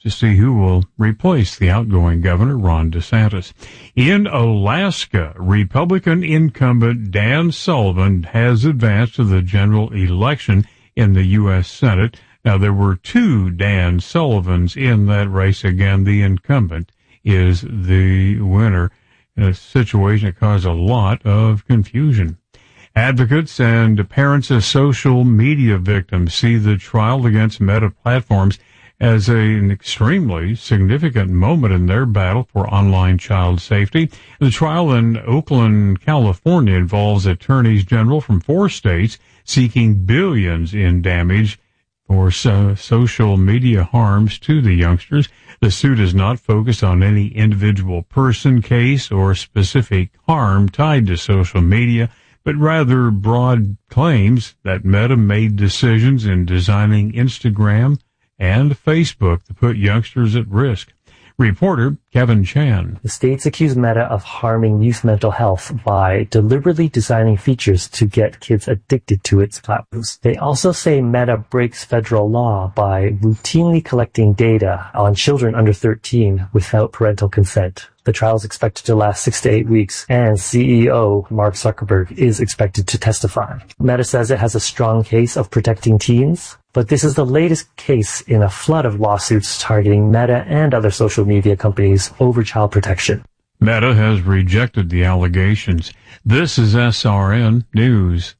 to see who will replace the outgoing governor, Ron DeSantis. In Alaska, Republican incumbent Dan Sullivan has advanced to the general election in the U.S. Senate. Now, there were two Dan Sullivans in that race. Again, the incumbent is the winner. A situation that caused a lot of confusion. Advocates and parents of social media victims see the trial against Meta Platforms as an extremely significant moment in their battle for online child safety. The trial in Oakland, California involves attorneys general from 4 states seeking billions in damage for social media harms to the youngsters. The suit is not focused on any individual person, case, or specific harm tied to social media, but rather broad claims that Meta made decisions in designing Instagram and Facebook to put youngsters at risk. Reporter Kevin Chan. The states accuse Meta of harming youth mental health by deliberately designing features to get kids addicted to its platforms. They also say Meta breaks federal law by routinely collecting data on children under 13 without parental consent. The trial is expected to last 6 to 8 weeks, and CEO Mark Zuckerberg is expected to testify. Meta says it has a strong case of protecting teens, but this is the latest case in a flood of lawsuits targeting Meta and other social media companies over child protection. Meta has rejected the allegations. This is SRN News.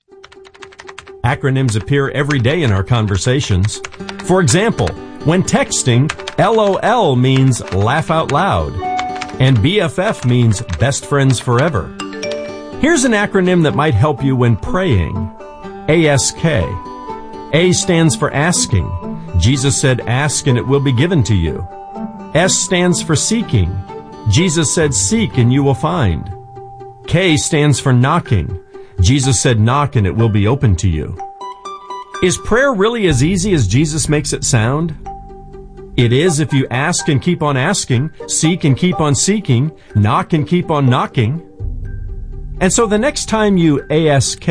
Acronyms appear every day in our conversations. For example, when texting, LOL means laugh out loud, and BFF means best friends forever. Here's an acronym that might help you when praying. ASK. A stands for asking. Jesus said, ask and it will be given to you. S stands for seeking. Jesus said, seek and you will find. K stands for knocking. Jesus said, knock and it will be open to you. Is prayer really as easy as Jesus makes it sound? It is if you ask and keep on asking, seek and keep on seeking, knock and keep on knocking. And so the next time you ASK,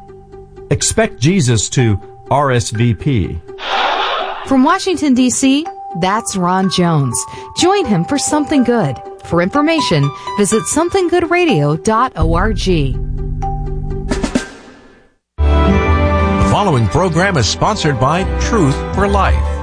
expect Jesus to RSVP. From Washington, D.C., that's Ron Jones. Join him for Something Good. For information, visit somethinggoodradio.org. The following program is sponsored by Truth for Life.